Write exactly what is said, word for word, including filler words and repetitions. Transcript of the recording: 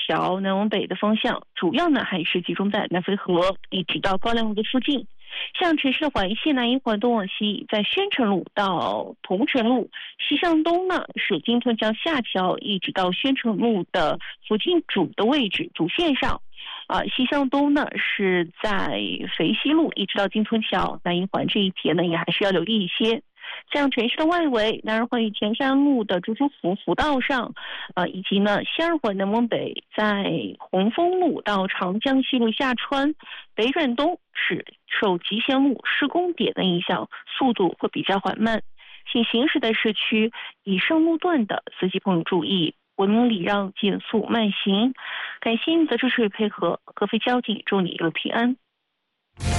桥南往北的方向，主要呢还是集中在南淝河一直到高粱路的附近。像城市的环线南一环东往西，在宣城路到同城路，西向东呢是金屯江下桥一直到宣城路的附近主的位置主线上。啊，西向东呢是在肥西路一直到金屯桥，南一环这一节呢也还是要留意一些。像城市的外围，南二环与田山路的朱朱福福道上，呃，以及呢西二环南往北在红枫路到长江西路下穿，北转东是受吉祥路施工点的影响，速度会比较缓慢。请行驶的市区以上路段的司机朋友注意，文明礼让，减速慢行。感谢您的支持与配合，合肥交警祝你一路平安。